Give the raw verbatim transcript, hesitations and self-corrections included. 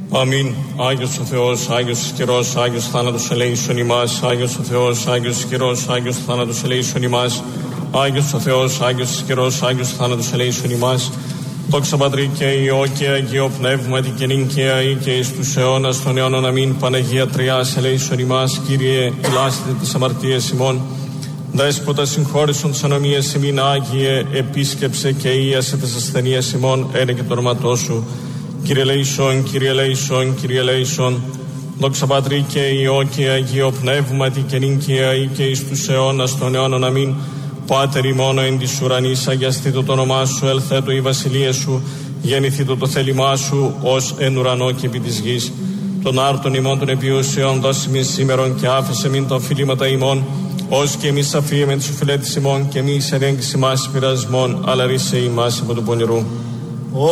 Αμήν. Άγιος ο Θεός, Άγιος ισχυρός, Άγιος θάνατος ελέησον ημάς. Άγιος ο Θεός, Άγιος ισχυρός, Άγιος θάνατος ελέησον ημάς. Άγιος ο Θεός, Άγιος ισχυρός, Άγιος θάνατος ελέησον ημάς. Δόξα Πατρί και Υιό και Αγίο Πνεύματι και νυν και αεί και εις τους αιώνας των αιώνων. Αμήν. Παναγία Τριάς ελέησον ημάς. Κύριε, ελάστε τις αμαρτίες ημών. Δέσποτα συγχώρησον τις ανομίες ημίν. Άγιε, επίσκεψε και ίασε τις ασθενείες ημών. Ένε και το όνοματό σου. Κύριε ελέησον, Κύριε ελέησον, Κύριε ελέησον. Δόξα Πατρί και Υιό και Αγίο Πνεύματι και νυν και αεί και εις τους αιώνας των αιώνων. Αμήν. Πάτερ ημών εν της ουρανής, αγιαστήτω το όνομά σου, ελθέτω η βασιλεία σου, γεννηθήτω το θέλημά σου, ως εν ουρανό και επί της γης. Των άρτων ημών των επιούσεων δώσει μην σήμερον και άφησε μην τα οφειλήματα ημών, ως και εμείς αφίεμεν τους οφειλέτης ημών και μη εισερέγγιση μας πειρασμών, αλλά ρίσε ημάς από του πονηρού.